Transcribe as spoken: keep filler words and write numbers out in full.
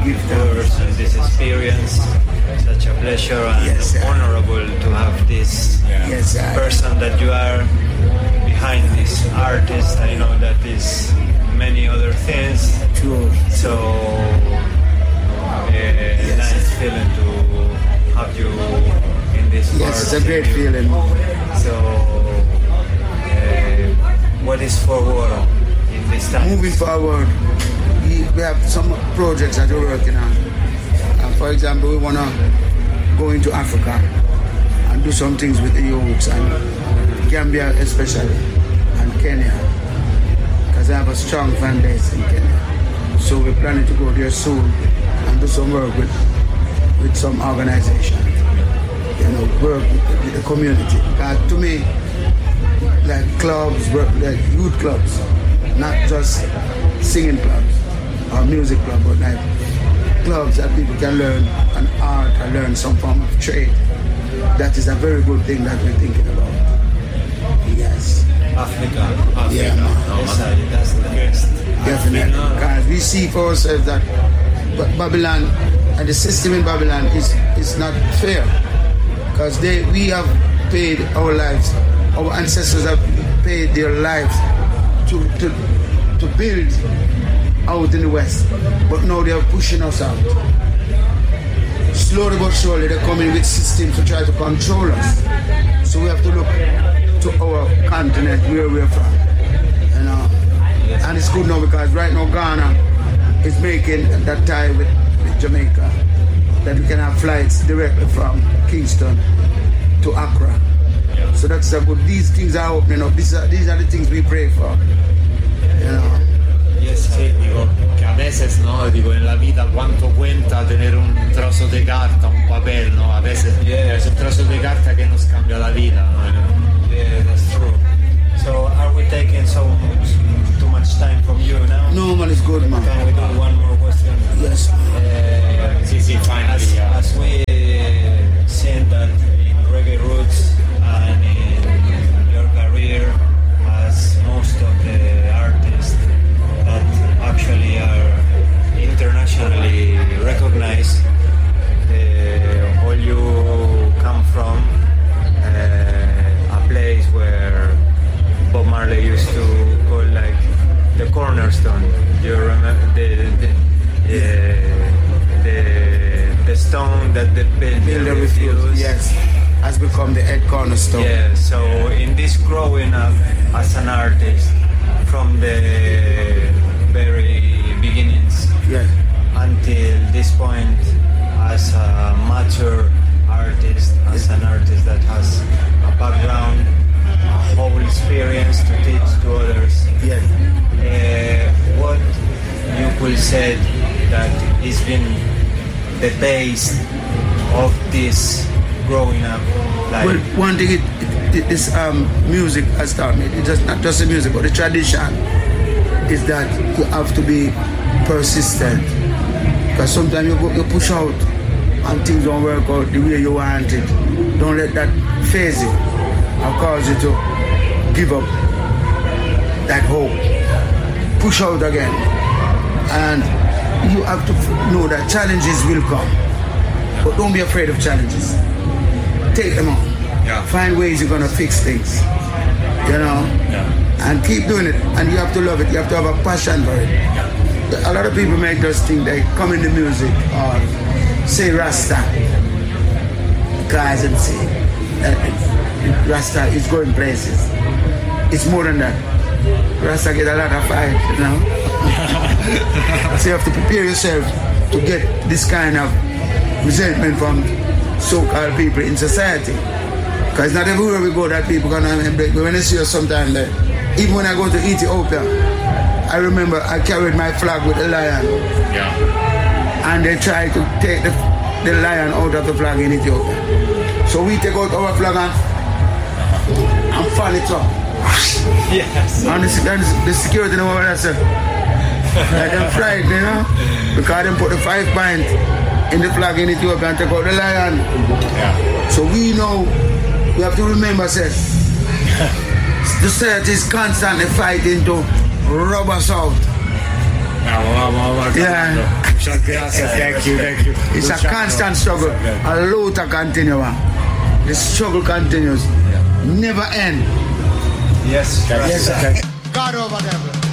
give thanks for this experience. Such a pleasure and yes, honorable to have this yes, person that you are behind this artist. I know that is many other things. True. So uh, yes. Nice feeling to have you in this part. Yes, it's a great feeling. So uh, what is forward in this time? Moving forward, we, we have some projects that we're working on. Uh, for example, we want to go into Africa and do some things with the youths, and Gambia especially, and Kenya, because I have a strong fan base in Kenya. So we're planning to go there soon and do some work with with some organization, you know, work with, with the community. Because to me, like clubs, work like youth clubs, not just singing clubs or music clubs, but like clubs that people can learn an art and learn some form of trade. That is a very good thing that we're thinking about. Yes. Africa. Africa. Yeah, man. No, yes, that's the best. Definitely. Because we see for ourselves that Babylon and the system in Babylon is, is not fair. Because they we have paid our lives, our ancestors have paid their lives to to to build out in the West, but now they are pushing us out. Slowly but surely they're coming with systems to try to control us. So we have to look to our continent, where we're from, you know. And it's good now because right now Ghana is making that tie with, with Jamaica, that we can have flights directly from Kingston to Accra. So that's a good. These things are opening up. These are these are the things we pray for, you know. Yes, sì, dico che a veces, no, dico nella vita quanto cuenta tenere un trozo di carta, un papel, no? A veces yeah. Es un trozo di carta che nos cambia la vida, no? Yeah, that's true. So are we taking so much, too much time from you now? No, man, it's good, man. Can we do one more question? Yes. Uh, sì, sì, finally. As, yeah. as we seen that in Reggae Roots and in your career, as most of the artists that actually are internationally recognized, uh, all you come from uh, a place where Bob Marley used to call like the cornerstone. You remember the the, uh, the, the stone that the builder refused? Yes, has become the head cornerstone. Yeah, so in this growing up as an artist from the very beginnings, yeah, until this point as a mature artist, as an artist that has a background, a whole experience to teach to others. Yeah. Uh, what you could say that has been the base of this growing up life? Well, one thing, it, it, this um, music has taught me, it's just, not just the music, but the tradition, is that you have to be persistent. Because sometimes you, go, you push out and things don't work out the way you want it. Don't let that phase you and cause you to give up that hope. Push out again. And you have to know that challenges will come. But don't be afraid of challenges. Take them on. Yeah. Find ways you're gonna fix things. You know? Yeah. And keep doing it. And you have to love it. You have to have a passion for it. Yeah. A lot of people make those things, they come in the music or say Rasta. Guys and say uh, Rasta is going places. It's more than that. Rasta get a lot of fight, you know. So you have to prepare yourself to get this kind of resentment from so-called people in society. Because not everywhere we go that people gonna embrace. But when they see us sometime there, even when I go to Ethiopia, I remember I carried my flag with a lion. Yeah. And they tried to take the, the lion out of the flag in Ethiopia. So we take out our flag and, and fall it up. Yes. And the, and the security over there said, like them frightened, you know? Because they put the five point in the flag in Ethiopia and take out the lion. Yeah. So we know, we have to remember, say, the society is constantly fighting to rub us out. Yeah. Gracias, thank you, thank you. It's a constant struggle. A lot to continue. The struggle continues. Never end. Yes, yes, sir. God over them.